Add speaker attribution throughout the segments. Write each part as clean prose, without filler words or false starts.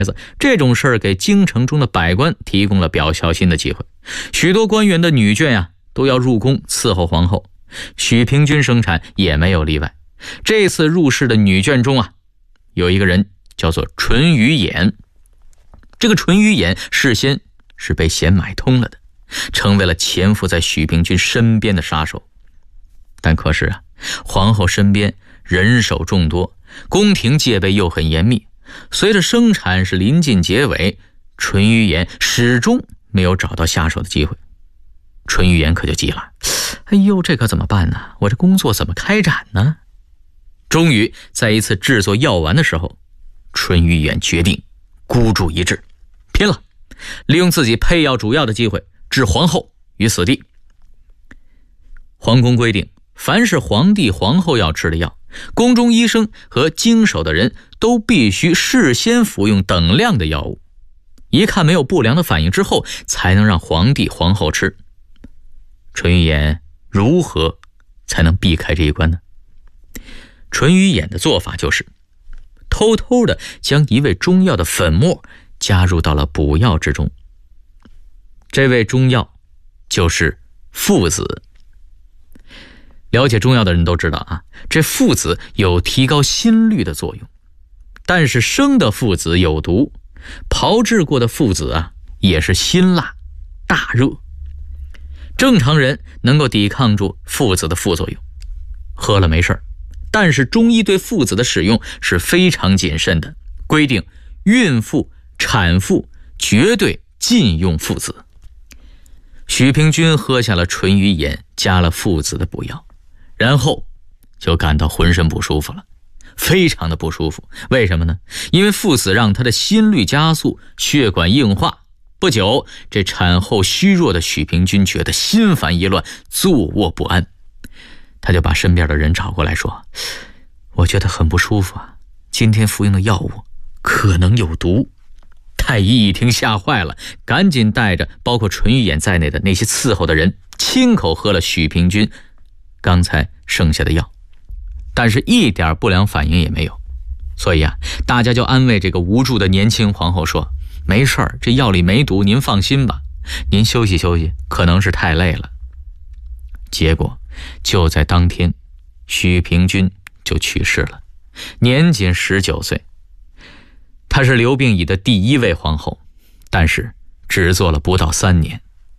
Speaker 1: 这种事儿给京城中的百官提供了表孝心的机会，许多官员的女眷都要入宫伺候皇后，许平君生产也没有例外。这次入仕的女眷中有一个人叫做淳于衍。这个淳于衍事先是被嫌买通了的，成为了潜伏在许平君身边的杀手。但可是皇后身边人手众多，宫廷戒备又很严密，随着生产是临近结尾，淳于衍始终没有找到下手的机会。淳于衍可就急了，哎呦，这可怎么办呢？我这工作怎么开展呢？终于在一次制作药丸的时候，淳于衍决定孤注一掷，拼了，利用自己配药煮药的机会置皇后于死地。皇宫规定，凡是皇帝皇后要吃的药，宫中医生和经手的人都必须事先服用等量的药物，一看没有不良的反应之后，才能让皇帝皇后吃。淳于衍如何才能避开这一关呢？淳于衍的做法就是偷偷地将一味中药的粉末加入到了补药之中。这味中药就是附子。了解中药的人都知道这附子有提高心率的作用，但是生的附子有毒，炮制过的附子也是辛辣大热。正常人能够抵抗住附子的副作用，喝了没事，但是中医对附子的使用是非常谨慎的，规定孕妇、产妇绝对禁用附子。许平君喝下了淳于衍加了附子的补药，然后就感到浑身不舒服了，非常的不舒服。为什么呢？因为附子让他的心率加速，血管硬化。不久，这产后虚弱的许平君觉得心烦意乱，坐卧不安。他就把身边的人找过来说，我觉得很不舒服今天服用的药物可能有毒。太医一听吓坏了，赶紧带着包括淳于衍在内的那些伺候的人，亲口喝了许平君刚才剩下的药，但是一点不良反应也没有。所以大家就安慰这个无助的年轻皇后说，没事儿，这药里没毒，您放心吧，您休息休息，可能是太累了。结果就在当天，许平君就去世了，年仅19岁。她是刘病已的第一位皇后，但是只做了不到3年。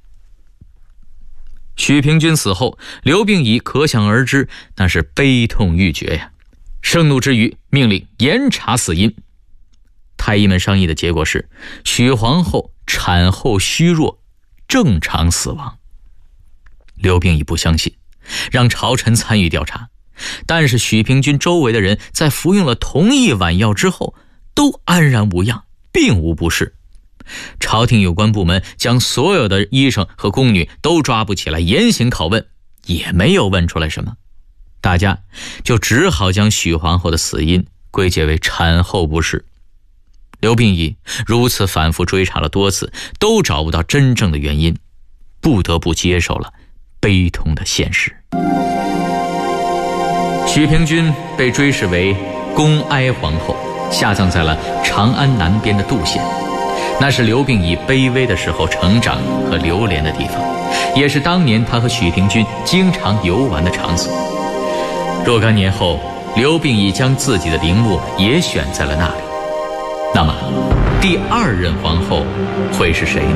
Speaker 1: 许平君死后，刘病已可想而知，那是悲痛欲绝呀。盛怒之余，命令严查死因。太医们商议的结果是，许皇后产后虚弱，正常死亡。刘病已不相信，让朝臣参与调查，但是许平君周围的人在服用了同一碗药之后，都安然无恙，并无不适。朝廷有关部门将所有的医生和宫女都抓捕起来严刑拷问，也没有问出来什么。大家就只好将许皇后的死因归结为产后不适。刘病已如此反复追查了多次，都找不到真正的原因，不得不接受了悲痛的现实。许平君被追谥为恭哀皇后，下葬在了长安南边的杜县，那是刘病已卑微的时候成长和流连的地方，也是当年他和许平君经常游玩的场所。若干年后，刘病已将自己的陵墓也选在了那里。那么第2任皇后会是谁呢？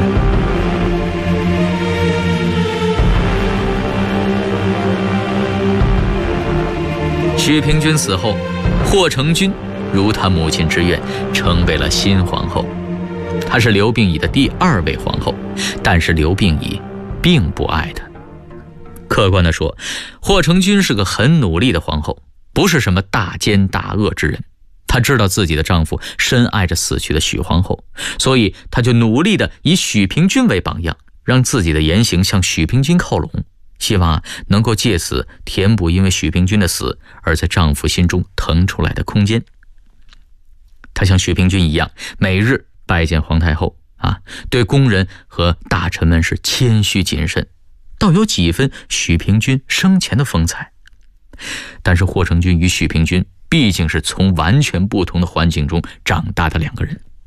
Speaker 1: 许平君死后，霍成君如他母亲之愿，成为了新皇后。她是刘病已的第2位皇后，但是刘病已并不爱她。客观地说，霍成君是个很努力的皇后，不是什么大奸大恶之人。她知道自己的丈夫深爱着死去的许皇后，所以她就努力地以许平君为榜样，让自己的言行向许平君靠拢，希望能够借此填补因为许平君的死而在丈夫心中腾出来的空间。她像许平君一样，每日拜见皇太后对宫人和大臣们是谦虚谨慎，倒有几分许平君生前的风采。但是霍成君与许平君毕竟是从完全不同的环境中长大的2个人，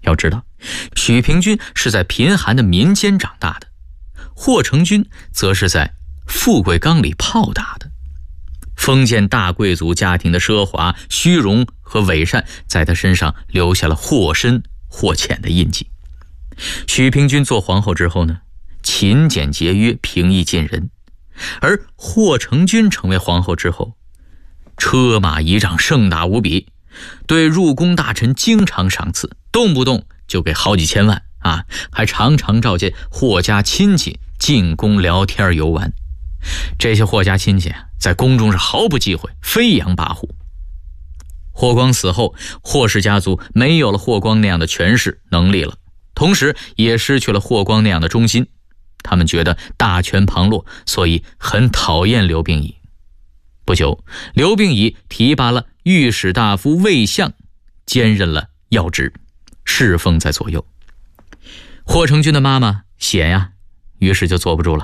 Speaker 1: 要知道，许平君是在贫寒的民间长大的，霍成君则是在富贵缸里泡大的。封建大贵族家庭的奢华、虚荣和伪善，在他身上留下了或深或浅的印记。许平君做皇后之后呢，勤俭节约，平易近人；而霍成君成为皇后之后，车马仪仗盛大无比，对入宫大臣经常赏赐，动不动就给好几千万啊，还常常召见霍家亲戚进宫聊天游玩。这些霍家亲戚在宫中是毫不忌讳，飞扬跋扈。霍光死后，霍氏家族没有了霍光那样的权势能力了，同时也失去了霍光那样的忠心。他们觉得大权旁落，所以很讨厌刘病已。不久，刘病已提拔了御史大夫魏相，兼任了要职，侍奉在左右。霍成君的妈妈显呀，于是就坐不住了。